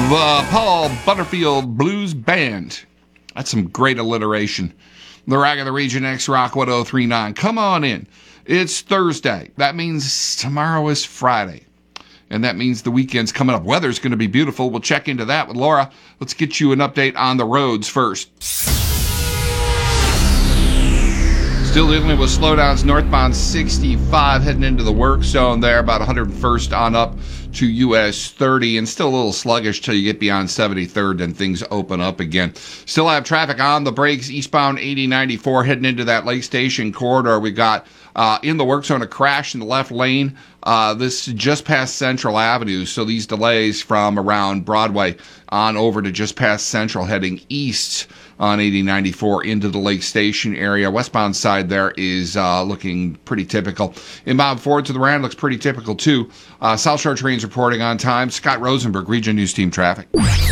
The Paul Butterfield Blues Band. That's some great alliteration. The Rag of the Region X Rock 1039. Come on in. It's Thursday. That means tomorrow is Friday. And that means the weekend's coming up. Weather's going to be beautiful. We'll check into that with Laura. Let's get you an update on the roads first. Still dealing with slowdowns northbound 65 heading into the work zone there, about 101st on up to US 30, and still a little sluggish till you get beyond 73rd and things open up again. Still have traffic on the brakes eastbound 8094 heading into that Lake Station corridor. We got in the work zone a crash in the left lane. This just past Central Avenue, so these delays from around Broadway on over to just past Central heading east on 8094 into the Lake Station area. Westbound side there is looking pretty typical. Inbound forward to the Rand looks pretty typical too. South Shore trains reporting on time. Scott Rosenberg, Region News Team Traffic.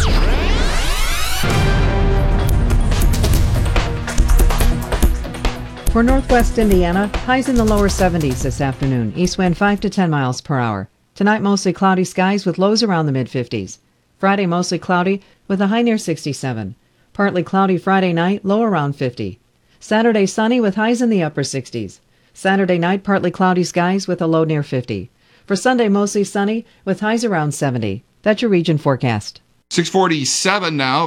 For northwest Indiana, highs in the lower 70s this afternoon. East wind 5 to 10 miles per hour. Tonight, mostly cloudy skies with lows around the mid-50s. Friday, mostly cloudy with a high near 67. Partly cloudy Friday night, low around 50. Saturday, sunny with highs in the upper 60s. Saturday night, partly cloudy skies with a low near 50. For Sunday, mostly sunny with highs around 70. That's your region forecast. 647 now.